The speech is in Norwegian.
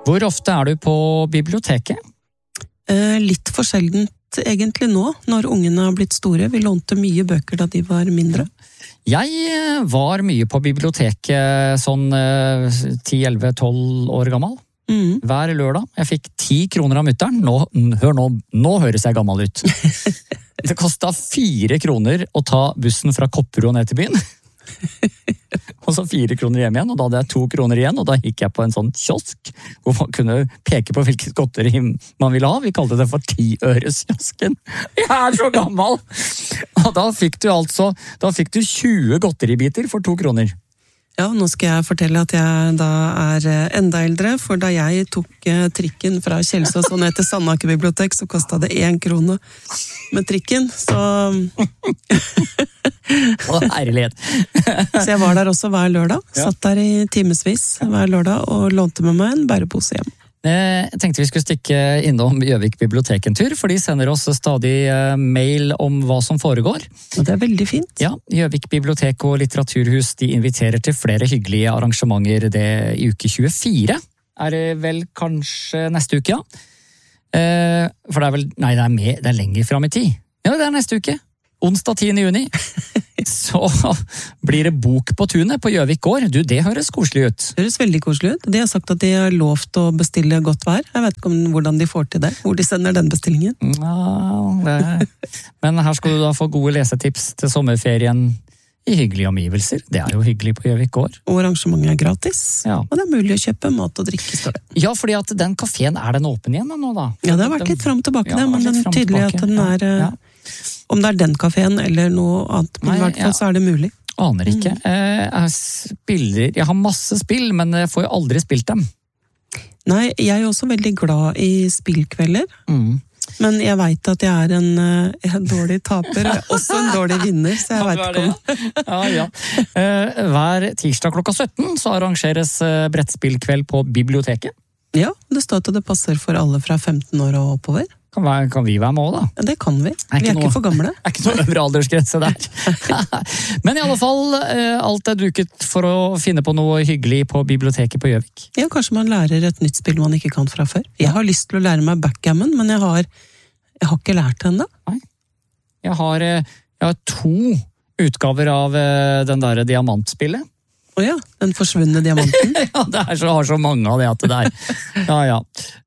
Hvor ofte er du på biblioteket? Litt for sjeldent egentlig nå, når ungene har blitt store. Vi lånte mye bøker da de var mindre. Jeg var mye på biblioteket sånn 10-11-12 år gammel. Hver lørdag. Jeg fikk 10 kroner av mutteren. Nå høres jeg gammel ut. Det kostet 4 kroner å ta bussen fra Kopperud ned til byen. Og så 4 kroner hjem igjen, og da hadde jeg 2 kroner igjen, og da gikk jeg på en sånn kiosk, hvor man kunne peke på hvilket godteri man ville ha. Vi kalte det for 10-øreskiosken. Jeg er så gammel! Og da fikk du 20 godteribiter for 2 kroner. Ja, nå skal jeg fortelle at jeg da er enda eldre, for da jeg tok trikken fra Kjelsås og ned til Sandaker bibliotek, så kostet det 1 krone med trikken, så... Å, herlighet! Så jeg var der også hver lørdag, satt der i timesvis hver lørdag og lånte med meg en bærepose hjem. Jeg tenkte vi skulle stikke innom Gjøvik bibliotek en tur, for de sender oss stadig mail om hva som foregår. Og det er veldig fint. Ja, Gjøvik bibliotek og litteraturhus de inviterer til flere hyggelige arrangementer det i uke 24. Er det vel kanskje neste uke, ja? For det er vel, nei det er lenger frem i tid. Ja, det er neste uke. Onsdag 10. juni. Så blir det bok på tunet på Gjøvik gård. Du, det høres koselig ut. Det høres veldig koselig ut. De har sagt at de har lovt å bestille godt vær. Jeg vet ikke hvordan de får til det, hvor de sender den bestillingen. Ja, men her skal du da få gode lesetips til sommerferien i hyggelige omgivelser. Det er jo hyggelig på Gjøvik gård. Og arrangementet er gratis, ja. Og det er mulig å kjøpe mat og drikke, står det. Ja, fordi at den kaféen, er den åpen igjen nå da? Ja, det har vært litt frem og tilbake, men den er tydelig at den er... Ja. Om det er den kaféen eller noe annet, men i hvert fall så er det mulig. Aner ikke. Jeg har masse spill, men jeg får jo aldri spilt dem. Nei, jeg er også veldig glad i spillkvelder. Men jeg vet at jeg er en dårlig taper, også en dårlig vinner, så jeg vet ikke om... Ja. Hver tirsdag klokka 17 så arrangeres brettspillkveld på biblioteket. Ja, det står at det passer for alle fra 15 år og oppover. Kan vi være med også, da? Ja, det kan vi. Vi er ikke for gamle. Det er ikke noe øvre aldersgrense der. Men i alle fall, alt er duket for å finne på noe hyggelig på biblioteket på Gjøvik. Ja, kanskje man lærer et nytt spill man ikke kan fra før. Jeg har lyst til å lære meg backgammon, men jeg har ikke lært det ennå. Nei. Jeg har 2 utgaver av den der diamantspillet. Åja, den forsvunne diamanten. Ja, har så mange av det at det der. Ja.